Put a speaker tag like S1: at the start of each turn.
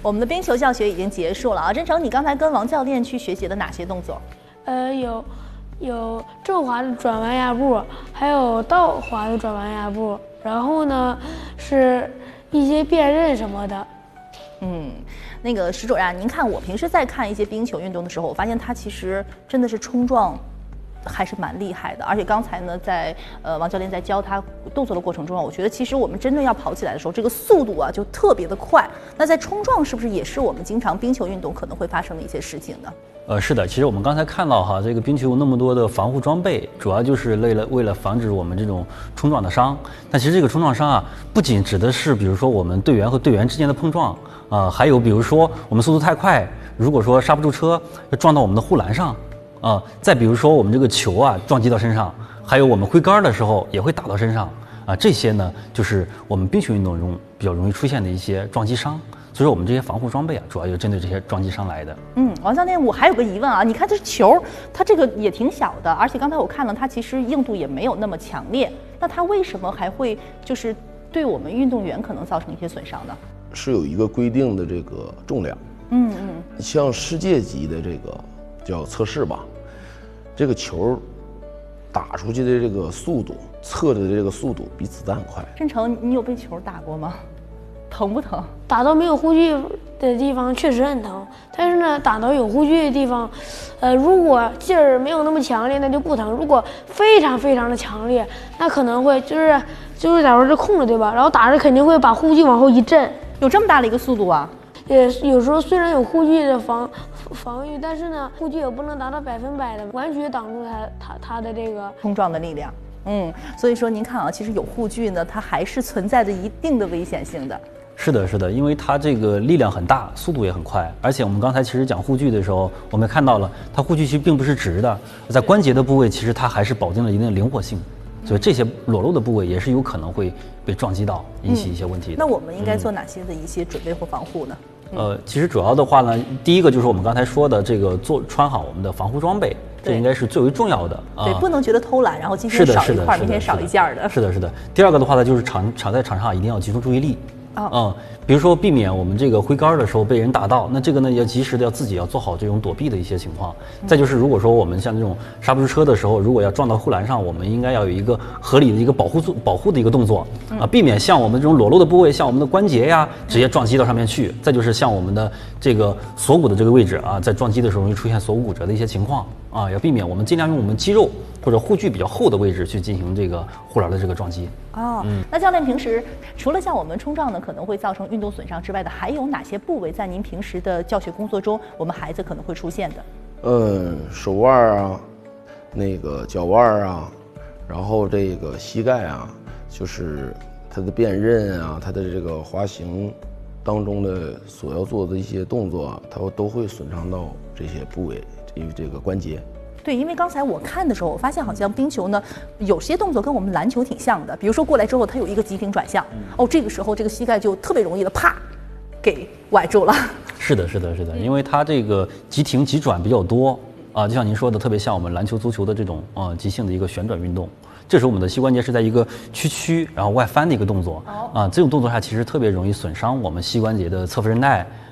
S1: 我们的冰球教学已经结束了啊，真诚，你刚才跟王教练去学习了哪些动作？
S2: 有正滑的转弯压步，还有倒滑的转弯压步，然后呢是一些辨认什么的。
S1: 那个石主任，您看我平时在看一些冰球运动的时候，我发现它其实真的是冲撞还是蛮厉害的，而且刚才呢，在王教练在教他动作的过程中啊，我觉得其实我们真的要跑起来的时候，这个速度啊就特别的快。那在冲撞是不是也是我们经常冰球运动可能会发生的一些事情呢？
S3: 是的，其实我们刚才看到哈，这个冰球有那么多的防护装备，主要就是为了防止我们这种冲撞的伤。但其实这个冲撞伤啊，不仅指的是比如说我们队员和队员之间的碰撞还有比如说我们速度太快，如果说刹不住车，撞到我们的护栏上再比如说我们这个球啊撞击到身上，还有我们挥杆的时候也会打到身上这些呢就是我们冰球运动中比较容易出现的一些撞击伤。所以说我们这些防护装备主要就针对这些撞击伤来的。
S1: 王教练，我还有个疑问啊，你看这球，它这个也挺小的，而且刚才我看了，它其实硬度也没有那么强烈，那它为什么还会就是对我们运动员可能造成一些损伤呢？
S4: 是有一个规定的这个重量。像世界级的这个叫测试吧，这个球打出去的这个速度，测的这个速度比子弹快。
S1: 真诚，你有被球打过吗？疼不疼？
S2: 打到没有护具的地方确实很疼，但是呢，打到有护具的地方，如果劲儿没有那么强烈，那就不疼；如果非常非常的强烈，那可能会就是假如是空着对吧？然后打着肯定会把护具往后一震。
S1: 有这么大的一个速度啊？
S2: 也有时候虽然有护具的防御，但是呢，护具也不能达到100%的完全挡住它的这个
S1: 冲撞的力量。所以说您看啊，其实有护具呢，它还是存在着一定的危险性的。
S3: 是的，是的，因为它这个力量很大，速度也很快，而且我们刚才其实讲护具的时候，我们看到了它护具其实并不是直的，在关节的部位其实它还是保证了一定的灵活性，所以这些裸露的部位也是有可能会被撞击到，引起一些问题的。
S1: 那我们应该做哪些的一些准备或防护呢？
S3: 其实主要的话呢，第一个就是我们刚才说的这个穿好我们的防护装备，这应该是最为重要的
S1: 对，不能觉得偷懒，然后今天少一块，明天少一件的。
S3: 是的，是的。第二个的话呢，就是在场上一定要集中注意力。比如说避免我们这个挥杆的时候被人打到，那这个呢要及时的自己要做好这种躲避的一些情况。再就是如果说我们像这种刹不住车的时候，如果要撞到护栏上，我们应该要有一个合理的一个保护的一个动作避免像我们这种裸露的部位，像我们的关节呀直接撞击到上面去。再就是像我们的这个锁骨的这个位置在撞击的时候容易出现锁骨骨折的一些情况要避免，我们尽量用我们肌肉或者护具比较厚的位置去进行这个护栏的这个撞击。
S1: 那教练平时除了像我们冲撞呢可能会造成运动损伤之外的，还有哪些部位在您平时的教学工作中，我们孩子可能会出现的？
S4: 手腕啊，那个脚腕啊，然后这个膝盖啊，就是它的辨认啊，它的这个滑行当中的所要做的一些动作它都会损伤到这些部位，因为这个关节。
S1: 对，因为刚才我看的时候，我发现好像冰球呢，有些动作跟我们篮球挺像的。比如说过来之后，它有一个急停转向，这个时候这个膝盖就特别容易的啪，给崴住了。
S3: 是的，是的，是的，因为它这个急停急转比较多就像您说的，特别像我们篮球、足球的这种急性的一个旋转运动。这时候我们的膝关节是在一个屈然后外翻的一个动作这种动作下其实特别容易损伤我们膝关节的侧副韧带